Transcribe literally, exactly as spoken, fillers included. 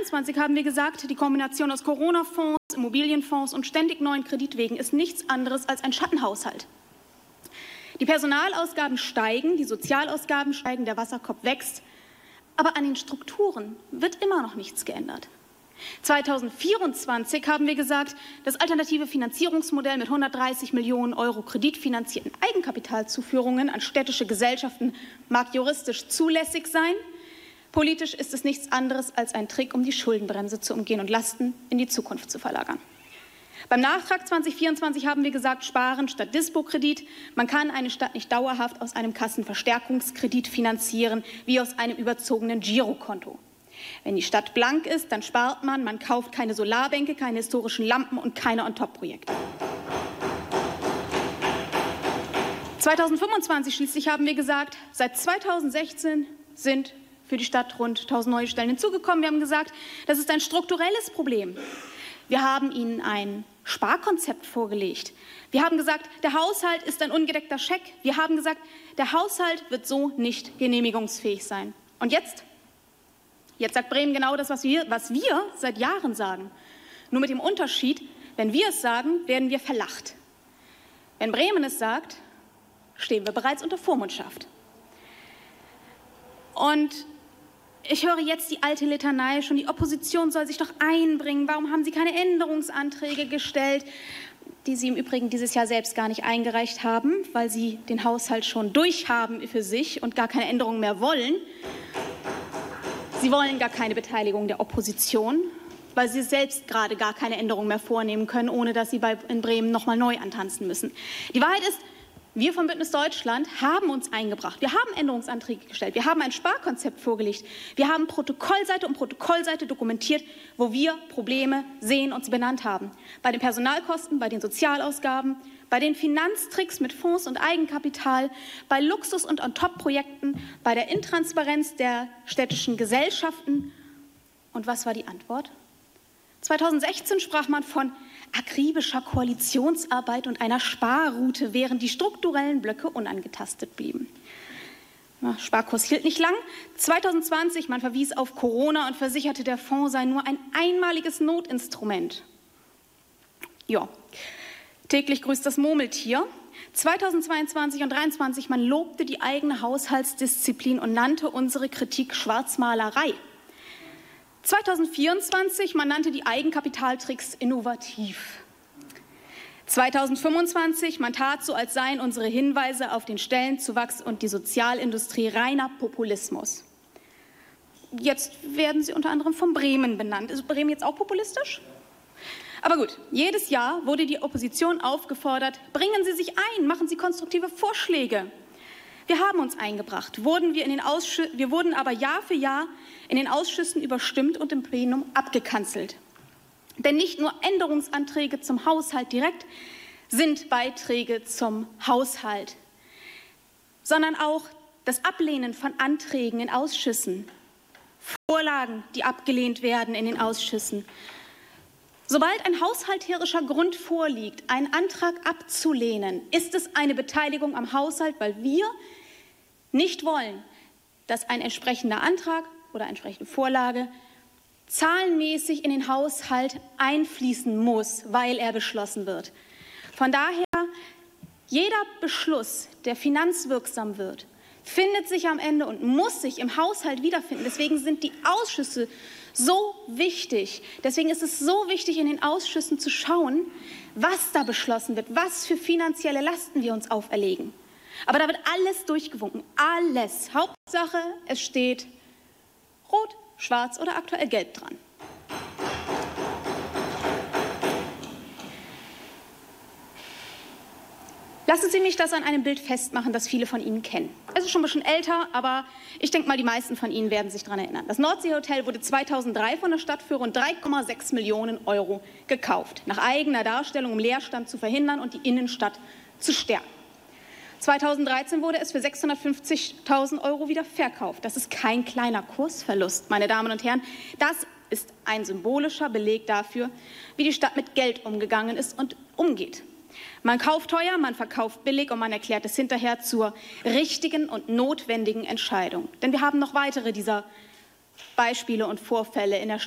zweitausenddreiundzwanzig haben wir gesagt, die Kombination aus Corona-Fonds, Immobilienfonds und ständig neuen Kreditwegen ist nichts anderes als ein Schattenhaushalt. Die Personalausgaben steigen, die Sozialausgaben steigen, der Wasserkopf wächst, aber an den Strukturen wird immer noch nichts geändert. zweitausendvierundzwanzig haben wir gesagt, das alternative Finanzierungsmodell mit hundertdreißig Millionen Euro kreditfinanzierten Eigenkapitalzuführungen an städtische Gesellschaften mag juristisch zulässig sein. Politisch ist es nichts anderes als ein Trick, um die Schuldenbremse zu umgehen und Lasten in die Zukunft zu verlagern. Beim Nachtrag zweitausendvierundzwanzig haben wir gesagt, sparen statt Dispo-Kredit. Man kann eine Stadt nicht dauerhaft aus einem Kassenverstärkungskredit finanzieren, wie aus einem überzogenen Girokonto. Wenn die Stadt blank ist, dann spart man, man kauft keine Solarbänke, keine historischen Lampen und keine On-Top-Projekte. zweitausendfünfundzwanzig schließlich haben wir gesagt, seit zweitausendsechzehn sind für die Stadt rund tausend neue Stellen hinzugekommen. Wir haben gesagt, das ist ein strukturelles Problem. Wir haben Ihnen ein Sparkonzept vorgelegt. Wir haben gesagt, der Haushalt ist ein ungedeckter Scheck. Wir haben gesagt, der Haushalt wird so nicht genehmigungsfähig sein. Und jetzt? Jetzt sagt Bremen genau das, was wir, was wir seit Jahren sagen. Nur mit dem Unterschied, wenn wir es sagen, werden wir verlacht. Wenn Bremen es sagt, stehen wir bereits unter Vormundschaft. Und ich höre jetzt die alte Litanei schon, die Opposition soll sich doch einbringen. Warum haben Sie keine Änderungsanträge gestellt, die Sie im Übrigen dieses Jahr selbst gar nicht eingereicht haben, weil Sie den Haushalt schon durchhaben für sich und gar keine Änderungen mehr wollen? Sie wollen gar keine Beteiligung der Opposition, weil Sie selbst gerade gar keine Änderungen mehr vornehmen können, ohne dass Sie bei, in Bremen noch mal neu antanzen müssen. Die Wahrheit ist, wir vom Bündnis Deutschland haben uns eingebracht. Wir haben Änderungsanträge gestellt. Wir haben ein Sparkonzept vorgelegt. Wir haben Protokollseite um Protokollseite dokumentiert, wo wir Probleme sehen und sie benannt haben. Bei den Personalkosten, bei den Sozialausgaben, bei den Finanztricks mit Fonds und Eigenkapital, bei Luxus- und On-Top-Projekten, bei der Intransparenz der städtischen Gesellschaften. Und was war die Antwort? zweitausendsechzehn sprach man von akribischer Koalitionsarbeit und einer Sparroute, während die strukturellen Blöcke unangetastet blieben. Na, Sparkurs hielt nicht lang. zweitausendzwanzig, man verwies auf Corona und versicherte, der Fonds sei nur ein einmaliges Notinstrument. Ja, täglich grüßt das Murmeltier. zweitausendzweiundzwanzig und zweitausenddreiundzwanzig, man lobte die eigene Haushaltsdisziplin und nannte unsere Kritik Schwarzmalerei. zweitausendvierundzwanzig, man nannte die Eigenkapitaltricks innovativ. zweitausendfünfundzwanzig, man tat so, als seien unsere Hinweise auf den Stellenzuwachs und die Sozialindustrie reiner Populismus. Jetzt werden sie unter anderem von Bremen benannt. Ist Bremen jetzt auch populistisch? Aber gut, jedes Jahr wurde die Opposition aufgefordert, bringen Sie sich ein, machen Sie konstruktive Vorschläge. Wir haben uns eingebracht, wurden wir, in den Ausschü- wir wurden aber Jahr für Jahr in den Ausschüssen überstimmt und im Plenum abgekanzelt. Denn nicht nur Änderungsanträge zum Haushalt direkt sind Beiträge zum Haushalt, sondern auch das Ablehnen von Anträgen in Ausschüssen, Vorlagen, die abgelehnt werden in den Ausschüssen. Sobald ein haushalterischer Grund vorliegt, einen Antrag abzulehnen, ist es eine Beteiligung am Haushalt, weil wir nicht wollen, dass ein entsprechender Antrag oder eine entsprechende Vorlage zahlenmäßig in den Haushalt einfließen muss, weil er beschlossen wird. Von daher, jeder Beschluss, der finanzwirksam wird, findet sich am Ende und muss sich im Haushalt wiederfinden. Deswegen sind die Ausschüsse so wichtig. Deswegen ist es so wichtig, in den Ausschüssen zu schauen, was da beschlossen wird, was für finanzielle Lasten wir uns auferlegen. Aber da wird alles durchgewunken, alles. Hauptsache, es steht rot, schwarz oder aktuell gelb dran. Lassen Sie mich das an einem Bild festmachen, das viele von Ihnen kennen. Es ist schon ein bisschen älter, aber ich denke mal, die meisten von Ihnen werden sich daran erinnern. Das Nordseehotel wurde zweitausenddrei von der Stadt für rund drei Komma sechs Millionen Euro gekauft, nach eigener Darstellung, um Leerstand zu verhindern und die Innenstadt zu stärken. zweitausenddreizehn wurde es für sechshundertfünfzigtausend Euro wieder verkauft. Das ist kein kleiner Kursverlust, meine Damen und Herren. Das ist ein symbolischer Beleg dafür, wie die Stadt mit Geld umgegangen ist und umgeht. Man kauft teuer, man verkauft billig und man erklärt es hinterher zur richtigen und notwendigen Entscheidung. Denn wir haben noch weitere dieser Beispiele und Vorfälle in der Stadt.